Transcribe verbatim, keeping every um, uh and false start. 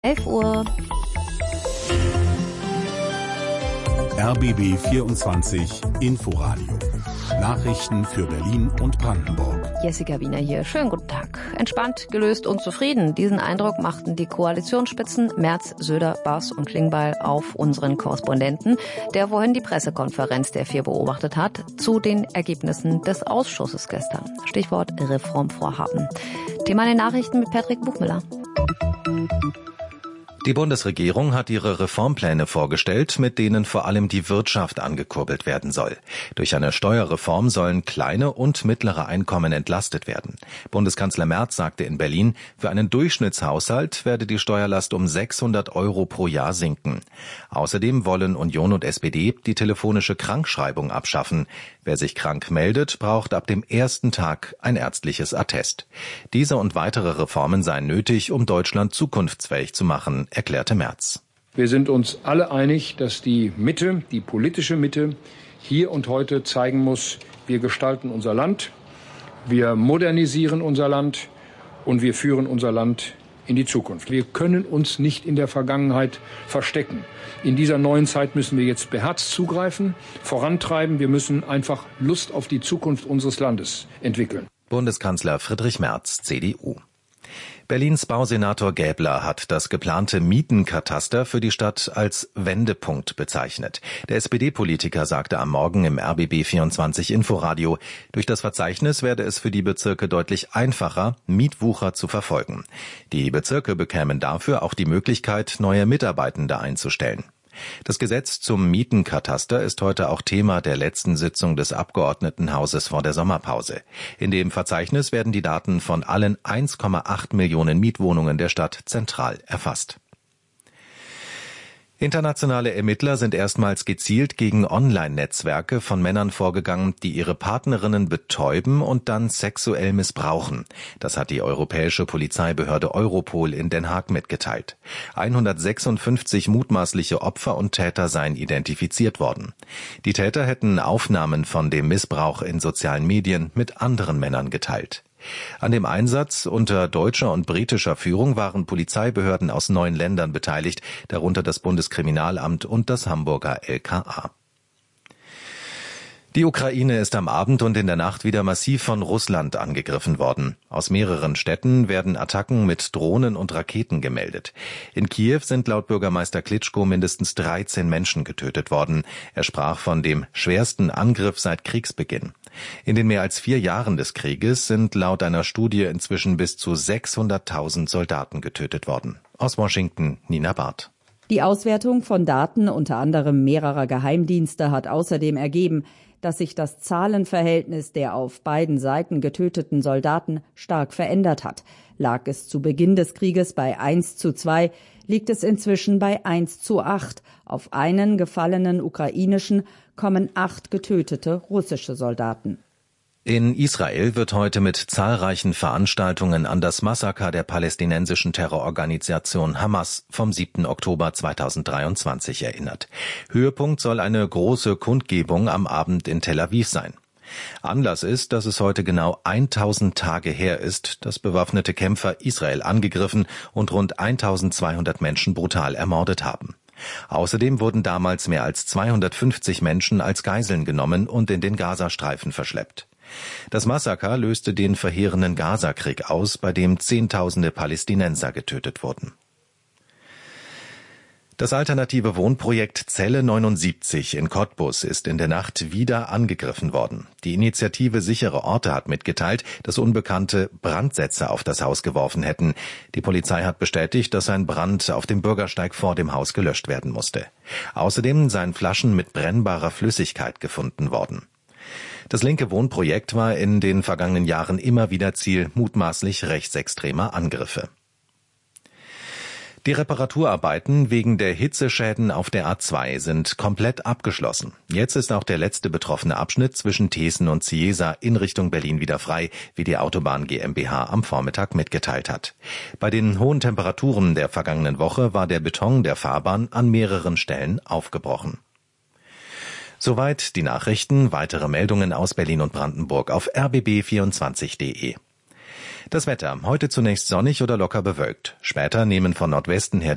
elf Uhr. R B B vierundzwanzig Inforadio. Nachrichten für Berlin und Brandenburg. Jessica Wiener hier. Schönen guten Tag. Entspannt, gelöst und zufrieden. Diesen Eindruck machten die Koalitionsspitzen Merz, Söder, Bass und Klingbeil auf unseren Korrespondenten, der vorhin die Pressekonferenz der Vier beobachtet hat, zu den Ergebnissen des Ausschusses gestern. Stichwort Reformvorhaben. Thema in den Nachrichten mit Patrick Buchmüller. Die Bundesregierung hat ihre Reformpläne vorgestellt, mit denen vor allem die Wirtschaft angekurbelt werden soll. Durch eine Steuerreform sollen kleine und mittlere Einkommen entlastet werden. Bundeskanzler Merz sagte in Berlin, für einen Durchschnittshaushalt werde die Steuerlast um sechshundert Euro pro Jahr sinken. Außerdem wollen Union und S P D die telefonische Krankschreibung abschaffen. Wer sich krank meldet, braucht ab dem ersten Tag ein ärztliches Attest. Diese und weitere Reformen seien nötig, um Deutschland zukunftsfähig zu machen, erklärte Merz. Wir sind uns alle einig, dass die Mitte, die politische Mitte, hier und heute zeigen muss, wir gestalten unser Land, wir modernisieren unser Land und wir führen unser Land in die Zukunft. Wir können uns nicht in der Vergangenheit verstecken. In dieser neuen Zeit müssen wir jetzt beherzt zugreifen, vorantreiben. Wir müssen einfach Lust auf die Zukunft unseres Landes entwickeln. Bundeskanzler Friedrich Merz, C D U. Berlins Bausenator Gäbler hat das geplante Mietenkataster für die Stadt als Wendepunkt bezeichnet. Der S P D-Politiker sagte am Morgen im R B B vierundzwanzig Inforadio, durch das Verzeichnis werde es für die Bezirke deutlich einfacher, Mietwucher zu verfolgen. Die Bezirke bekämen dafür auch die Möglichkeit, neue Mitarbeitende einzustellen. Das Gesetz zum Mietenkataster ist heute auch Thema der letzten Sitzung des Abgeordnetenhauses vor der Sommerpause. In dem Verzeichnis werden die Daten von allen eins Komma acht Millionen Mietwohnungen der Stadt zentral erfasst. Internationale Ermittler sind erstmals gezielt gegen Online-Netzwerke von Männern vorgegangen, die ihre Partnerinnen betäuben und dann sexuell missbrauchen. Das hat die europäische Polizeibehörde Europol in Den Haag mitgeteilt. hundertsechsundfünfzig mutmaßliche Opfer und Täter seien identifiziert worden. Die Täter hätten Aufnahmen von dem Missbrauch in sozialen Medien mit anderen Männern geteilt. An dem Einsatz unter deutscher und britischer Führung waren Polizeibehörden aus neun Ländern beteiligt, darunter das Bundeskriminalamt und das Hamburger L K A. Die Ukraine ist am Abend und in der Nacht wieder massiv von Russland angegriffen worden. Aus mehreren Städten werden Attacken mit Drohnen und Raketen gemeldet. In Kiew sind laut Bürgermeister Klitschko mindestens dreizehn Menschen getötet worden. Er sprach von dem schwersten Angriff seit Kriegsbeginn. In den mehr als vier Jahren des Krieges sind laut einer Studie inzwischen bis zu sechshunderttausend Soldaten getötet worden. Aus Washington, Nina Barth. Die Auswertung von Daten unter anderem mehrerer Geheimdienste hat außerdem ergeben, dass sich das Zahlenverhältnis der auf beiden Seiten getöteten Soldaten stark verändert hat. Lag es zu Beginn des Krieges bei eins zu zwei, liegt es inzwischen bei eins zu acht. Auf einen gefallenen ukrainischen kommen acht getötete russische Soldaten. In Israel wird heute mit zahlreichen Veranstaltungen an das Massaker der palästinensischen Terrororganisation Hamas vom siebten Oktober zweitausenddreiundzwanzig erinnert. Höhepunkt soll eine große Kundgebung am Abend in Tel Aviv sein. Anlass ist, dass es heute genau tausend Tage her ist, dass bewaffnete Kämpfer Israel angegriffen und rund eintausendzweihundert Menschen brutal ermordet haben. Außerdem wurden damals mehr als zweihundertfünfzig Menschen als Geiseln genommen und in den Gazastreifen verschleppt. Das Massaker löste den verheerenden Gazakrieg aus, bei dem Zehntausende Palästinenser getötet wurden. Das alternative Wohnprojekt Zelle neunundsiebzig in Cottbus ist in der Nacht wieder angegriffen worden. Die Initiative Sichere Orte hat mitgeteilt, dass Unbekannte Brandsätze auf das Haus geworfen hätten. Die Polizei hat bestätigt, dass ein Brand auf dem Bürgersteig vor dem Haus gelöscht werden musste. Außerdem seien Flaschen mit brennbarer Flüssigkeit gefunden worden. Das linke Wohnprojekt war in den vergangenen Jahren immer wieder Ziel mutmaßlich rechtsextremer Angriffe. Die Reparaturarbeiten wegen der Hitzeschäden auf der A zwei sind komplett abgeschlossen. Jetzt ist auch der letzte betroffene Abschnitt zwischen Thesen und Ciesa in Richtung Berlin wieder frei, wie die Autobahn GmbH am Vormittag mitgeteilt hat. Bei den hohen Temperaturen der vergangenen Woche war der Beton der Fahrbahn an mehreren Stellen aufgebrochen. Soweit die Nachrichten. Weitere Meldungen aus Berlin und Brandenburg auf r b b vierundzwanzig punkt de. Das Wetter. Heute zunächst sonnig oder locker bewölkt. Später nehmen von Nordwesten her